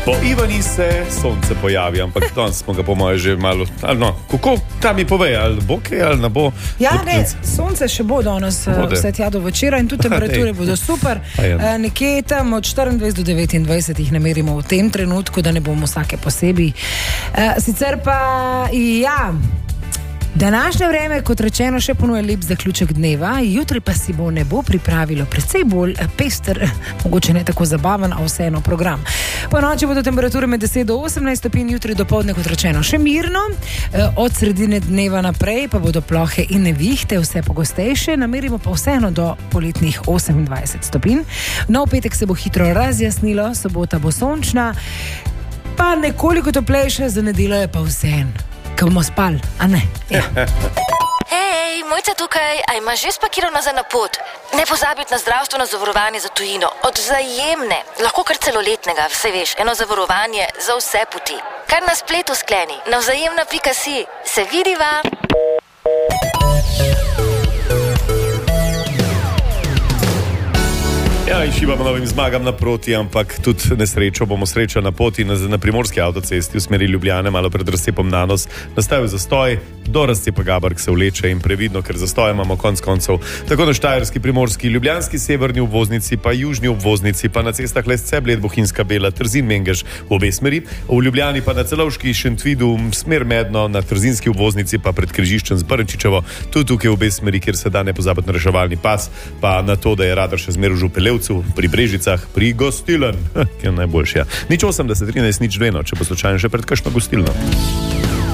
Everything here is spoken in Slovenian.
Po Ivani se sonce pojavi, ampak danes smo ga po moje že malo, kako tam mi povej, ali bo kaj, ali ne bo. Ja, ne, sonce še bo danes vse tja do večera in tudi temperature bodo super. Nekje tam od 24 do 29 jih namerimo v tem trenutku, da ne bomo vsake posebej. Sicer pa, današnje vreme, kot rečeno, še ponuja lep zaključek dneva, jutri pa si bo nebo pripravilo precej bolj pester, mogoče ne tako zabaven, a vseeno program. Po noči bodo temperature med 10 do 18 stopinj, jutri dopoldne, kot rečeno, še mirno, od sredine dneva naprej pa bodo plohe in nevihte vse pogostejše, namerimo pa vseeno do poletnih 28 stopinj. No, v petek se bo hitro razjasnilo, sobota bo sončna, pa nekoliko toplejše, za nedeljo je pa vseeno. Ko bomo spali, a ne? Ja. Hej, Mojca tukaj, a imaš že spakiral nazaj na pot? Ne pozabiti na zdravstveno zavarovanje za tujino. Od Vzajemne, lahko kar celoletnega, vse veš, eno zavarovanje za vse poti. Kar na spletu skleni, na vzajemna.si. Se vidiva? Ja, in šibamo novim zmagam naproti, ampak tudi nesrečo bomo srečali na poti na primorski avtocesti v smeri Ljubljane, malo pred razcepom Nanos. Nastajajo zastoj, do razcepa Gaberg se vleče in previdno, ker zastoj imamo konc koncev tako na štajerski, primorski, ljubljanski, severni obvoznici, pa južni obvoznici, pa na cestah Lesce, Bled, Bohinjska, Bela, Trzin, Mengeš v obe smeri, v Ljubljani pa na Celovški, Šentvidu, smer Medno, na trzinski obvoznici pa pred križiščem z Brnčičevo, tudi tukaj v obe smeri, kjer se da ne pozabiti na reševalni pas, pa na to, da je radar še zmer v Župelevcu, pri Brežicah, pri Gostilen, ki je najboljši. Nič 80, 13, nič 2, če pa slučajno še pred kakšno gostilno.